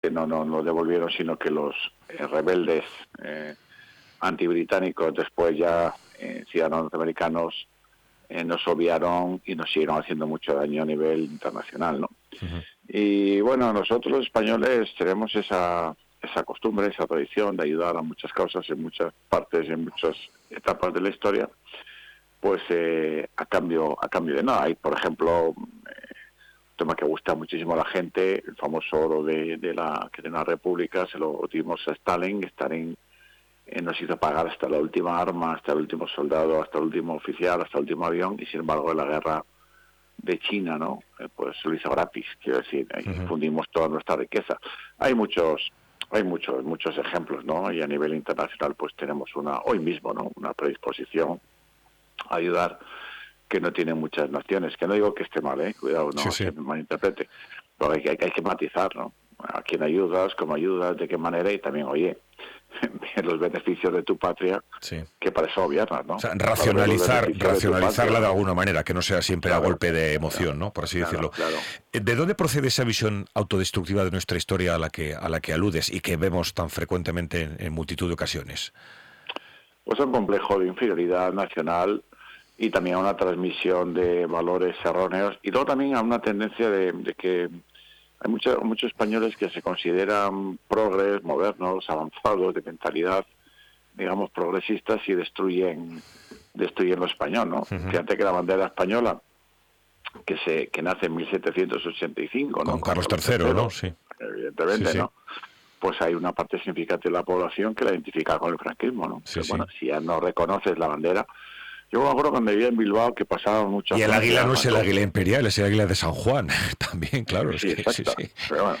no lo devolvieron, sino que los rebeldes antibritánicos, después ya ciudadanos norteamericanos, nos obviaron y nos siguieron haciendo mucho daño a nivel internacional, ¿no? Uh-huh. Y bueno, nosotros los españoles tenemos esa costumbre, esa tradición de ayudar a muchas causas en muchas partes, en muchas etapas de la historia, pues a cambio de nada. Hay, por ejemplo, un tema que gusta muchísimo a la gente, el famoso oro de la República, se lo dimos a Stalin. Stalin nos hizo pagar hasta la última arma, hasta el último soldado, hasta el último oficial, hasta el último avión, y sin embargo en la guerra de China, ¿no? Pues lo hizo gratis, quiero decir, fundimos toda nuestra riqueza. Hay muchos ejemplos, ¿no? Y a nivel internacional pues tenemos hoy mismo, ¿no? Una predisposición a ayudar que no tienen muchas naciones, que no digo que esté mal, cuidado, no se me malinterprete, pero hay que matizar, ¿no? A quién ayudas, cómo ayudas, de qué manera, y también, oye, los beneficios de tu patria, que para eso gobiernas, ¿no? O sea, racionalizarla de alguna manera, que no sea siempre a golpe de emoción, ¿no? Por así decirlo. Claro. ¿De dónde procede esa visión autodestructiva de nuestra historia a la que aludes y que vemos tan frecuentemente en multitud de ocasiones? Pues un complejo de inferioridad nacional y también a una transmisión de valores erróneos, y luego también a una tendencia de que hay muchos españoles que se consideran progres, modernos, avanzados, de mentalidad, digamos, progresistas, y destruyen lo español, ¿no? Fíjate que la bandera española, que nace en 1785, ¿no? Con Carlos III, ¿no? Sí. Evidentemente, ¿no? Pues hay una parte significativa de la población que la identifica con el franquismo, ¿no? Sí, bueno, si ya no reconoces la bandera. Yo me acuerdo cuando vivía en Bilbao que pasaban muchas... Y el águila no es el águila imperial, es el águila de San Juan, también, claro. Sí, exacto. Pero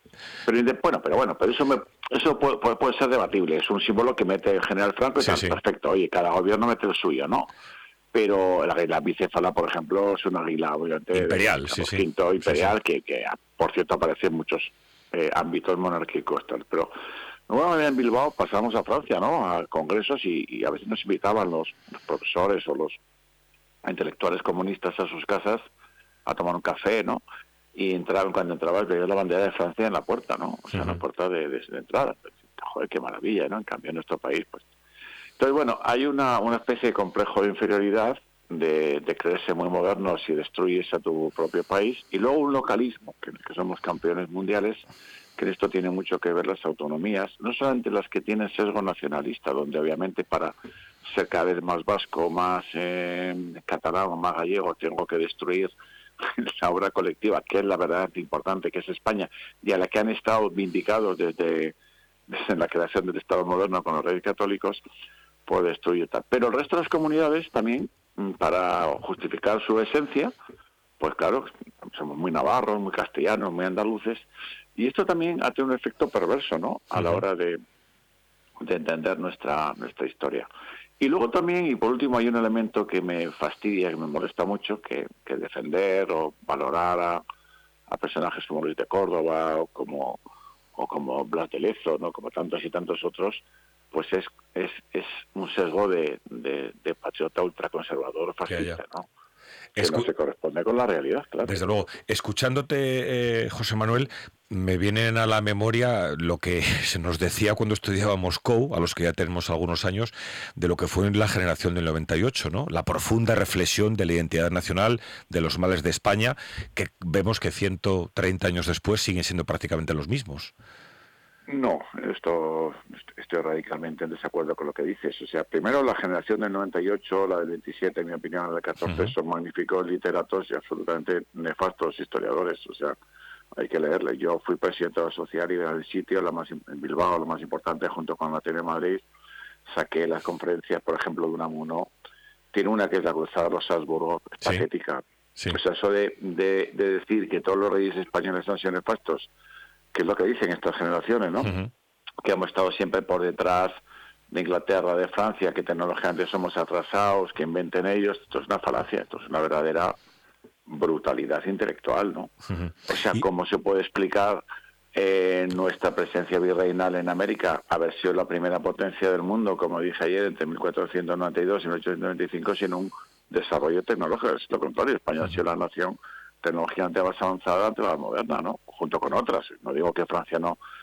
eso puede ser debatible. Es un símbolo que mete el general Franco y tal. Perfecto. Oye, cada gobierno mete el suyo, ¿no? Pero el águila bicéfala, por ejemplo, es un águila obviamente imperial, quinto imperial, que por cierto aparece en muchos ámbitos monárquicos, tal. Pero bueno, en Bilbao pasamos a Francia, ¿no? A congresos, y a veces nos invitaban los profesores o los intelectuales comunistas a sus casas a tomar un café, ¿no? Y cuando entrabas veías la bandera de Francia en la puerta, ¿no? O sea, en la puerta de entrada. Joder, qué maravilla, ¿no? En cambio, en nuestro país, pues... Entonces, bueno, hay una especie de complejo de inferioridad, de creerse muy modernos y destruyes a tu propio país, y luego un localismo, que somos campeones mundiales, que en esto tiene mucho que ver las autonomías, no solamente las que tienen sesgo nacionalista, donde obviamente para ser cada vez más vasco, más catalán o más gallego, tengo que destruir la obra colectiva, que es la verdad importante, que es España, y a la que han estado vindicados desde la creación del Estado moderno con los reyes católicos, pues destruye tal. Pero el resto de las comunidades también, para justificar su esencia, pues claro, somos muy navarros, muy castellanos, muy andaluces, y esto también ha tenido un efecto perverso, ¿no? A la hora de entender nuestra historia. Y luego también, y por último, hay un elemento que me fastidia, que me molesta mucho, que defender o valorar a personajes como Luis de Córdoba o como Blas de Lezo, ¿no? Como tantos y tantos otros, pues es un sesgo de patriota ultraconservador fascista, ¿no? Que no se corresponde con la realidad, claro. Desde luego. Escuchándote, José Manuel, me vienen a la memoria lo que se nos decía cuando estudiábamos COU, a los que ya tenemos algunos años, de lo que fue la generación del 98, ¿no? La profunda reflexión de la identidad nacional, de los males de España, que vemos que 130 años después siguen siendo prácticamente los mismos. No, estoy radicalmente en desacuerdo con lo que dices. O sea, primero la generación del 98, la del 27, en mi opinión, la del 14, son magníficos literatos y absolutamente nefastos historiadores. O sea, hay que leerle. Yo fui presidente de la sociedad y del sitio, en Bilbao, la más importante, junto con la Ateneo de Madrid. Saqué las conferencias, por ejemplo, de Unamuno. Tiene una que es la Cruzada de los Habsburgo, patética. Sí. O sea, eso de decir que todos los reyes españoles han sido nefastos, que es lo que dicen estas generaciones, ¿no? Que hemos estado siempre por detrás de Inglaterra, de Francia, que tecnológicamente somos atrasados, que inventen ellos. Esto es una falacia, esto es una verdadera brutalidad intelectual, ¿no? O sea, ¿cómo se puede explicar nuestra presencia virreinal en América, haber sido la primera potencia del mundo, como dije ayer, entre 1492 y 1895, sin un desarrollo tecnológico? Es lo contrario, España ha sido la nación tecnología más avanzada ante la moderna, ¿no? Junto con otras. No digo que Francia no